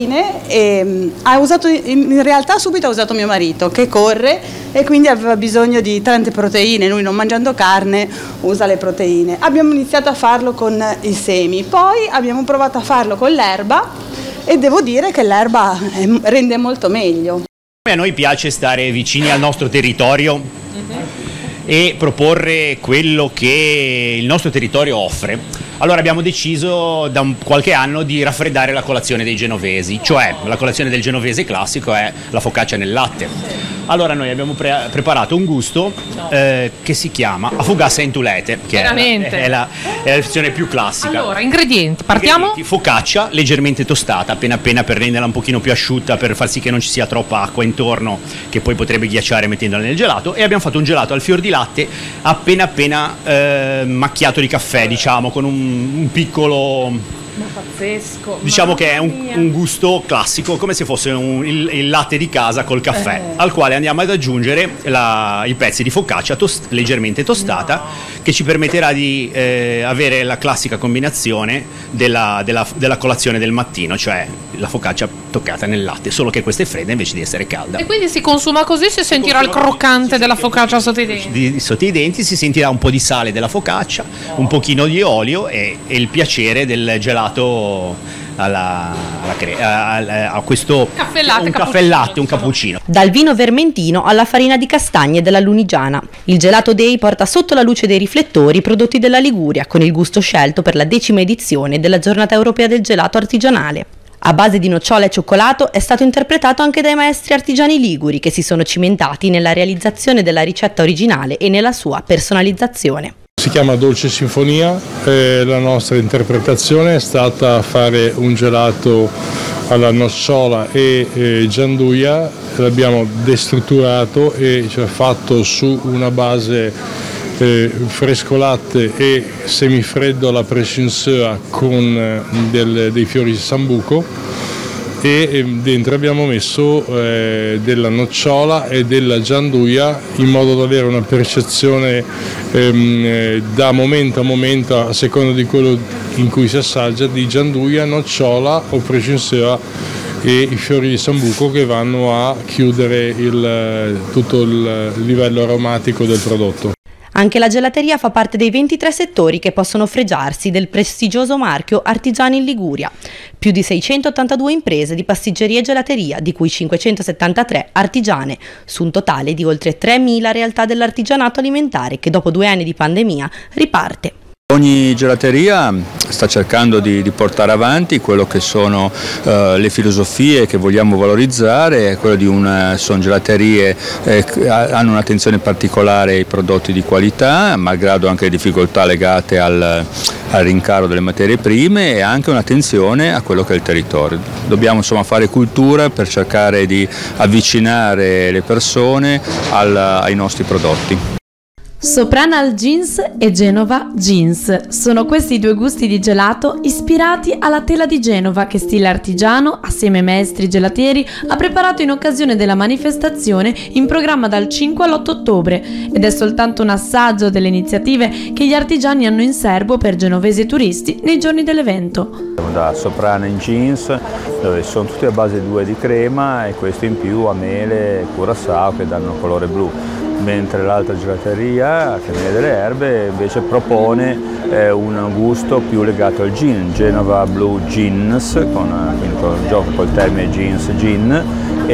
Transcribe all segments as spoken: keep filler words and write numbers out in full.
E ha usato, in realtà subito ha usato mio marito che corre e quindi aveva bisogno di tante proteine, lui non mangiando carne usa le proteine. Abbiamo iniziato a farlo con i semi, poi abbiamo provato a farlo con l'erba e devo dire che l'erba rende molto meglio. A noi piace stare vicini al nostro territorio e proporre quello che il nostro territorio offre. Allora abbiamo deciso da un, qualche anno di raffreddare la colazione dei genovesi, cioè la colazione del genovese classico è la focaccia nel latte. Allora noi abbiamo pre- preparato un gusto eh, che si chiama afugassa in tulete, che è la, è, la, è la versione più classica. Allora, ingredienti, partiamo? Ingredienti, focaccia leggermente tostata, appena appena per renderla un pochino più asciutta, per far sì che non ci sia troppa acqua intorno, che poi potrebbe ghiacciare mettendola nel gelato, e abbiamo fatto un gelato al fior di latte appena appena eh, macchiato di caffè, diciamo, con un, un piccolo... Ma pazzesco. Diciamo che è un, un gusto classico, come se fosse un, il, il latte di casa col caffè, eh. al quale andiamo ad aggiungere la, i pezzi di focaccia tost, leggermente tostata, no. che ci permetterà di eh, avere la classica combinazione della, della, della colazione del mattino, cioè la focaccia toccata nel latte, solo che questa è fredda invece di essere calda. E quindi si consuma così, si, si sentirà il croccante della focaccia sotto i denti. Di, sotto i denti si sentirà un po' di sale della focaccia, un pochino di olio e, e il piacere del gelato alla, alla cre- a, a questo caffè latte, un caffè latte, un cappuccino. Dal vino vermentino alla farina di castagne della Lunigiana, il Gelato Day porta sotto la luce dei riflettori i prodotti della Liguria con il gusto scelto per la decima edizione della Giornata Europea del Gelato Artigianale. A base di nocciola e cioccolato è stato interpretato anche dai maestri artigiani liguri che si sono cimentati nella realizzazione della ricetta originale e nella sua personalizzazione. Si chiama Dolce Sinfonia, eh, la nostra interpretazione è stata fare un gelato alla nocciola e eh, gianduia, l'abbiamo destrutturato e cioè fatto su una base eh, fresco latte e semifreddo alla prescinseur con eh, del, dei fiori di sambuco, e dentro abbiamo messo eh, della nocciola e della gianduia in modo da avere una percezione ehm, eh, da momento a momento, a seconda di quello in cui si assaggia, di gianduia, nocciola o prescinseur e i fiori di sambuco che vanno a chiudere il, tutto il livello aromatico del prodotto. Anche la gelateria fa parte dei ventitré settori che possono fregiarsi del prestigioso marchio Artigiani in Liguria. Più di seicentottantadue imprese di pasticceria e gelateria, di cui cinquecentosettantatré artigiane, su un totale di oltre tremila realtà dell'artigianato alimentare che dopo due anni di pandemia riparte. Ogni gelateria sta cercando di, di portare avanti quello che sono uh, le filosofie che vogliamo valorizzare, quello di una, sono gelaterie eh, che hanno un'attenzione particolare ai prodotti di qualità, malgrado anche le difficoltà legate al, al rincaro delle materie prime, e anche un'attenzione a quello che è il territorio. Dobbiamo insomma fare cultura per cercare di avvicinare le persone al, ai nostri prodotti. Sopranal Jeans e Genova Jeans sono questi i due gusti di gelato ispirati alla tela di Genova che stile artigiano, assieme ai maestri gelatieri, ha preparato in occasione della manifestazione in programma dal cinque all'otto ottobre, ed è soltanto un assaggio delle iniziative che gli artigiani hanno in serbo per genovesi e turisti nei giorni dell'evento. Da Sopranal Jeans, dove sono tutti a base due di crema e questo in più a mele e curaçao che danno colore blu. Mentre l'altra gelateria, Accademia delle Erbe, invece propone eh, un gusto più legato al gin, Genova Blue Gins, con, quindi con il gioco col termine jeans, gin,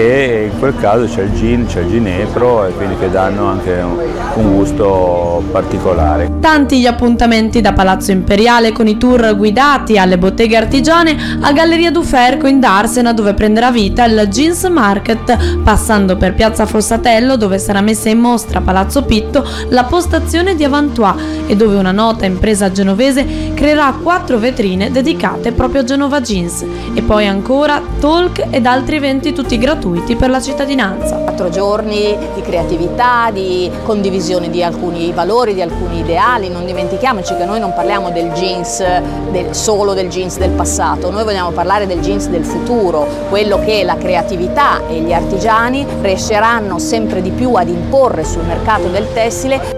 e in quel caso c'è il gin, c'è il ginepro, e quindi che danno anche un, un gusto particolare. Tanti gli appuntamenti da Palazzo Imperiale con i tour guidati alle botteghe artigiane a Galleria Duferco in Darsena, dove prenderà vita il Jeans Market, passando per Piazza Fossatello, dove sarà messa in mostra Palazzo Pitto la postazione di Avantois, e dove una nota impresa genovese creerà quattro vetrine dedicate proprio a Genova Jeans, e poi ancora talk ed altri eventi tutti gratuiti per la cittadinanza. Quattro giorni di creatività, di condivisione di alcuni valori, di alcuni ideali. Non dimentichiamoci che noi non parliamo del jeans, del, solo del jeans del passato, noi vogliamo parlare del jeans del futuro, quello che la creatività e gli artigiani riusciranno sempre di più ad imporre sul mercato del tessile.